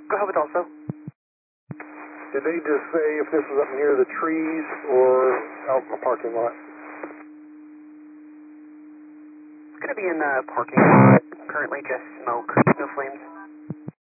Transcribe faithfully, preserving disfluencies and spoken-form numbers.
Go ahead with also. Did they just say if this was up near the trees or out in the parking lot? It's going to be in the parking lot. Currently just smoke, no flames.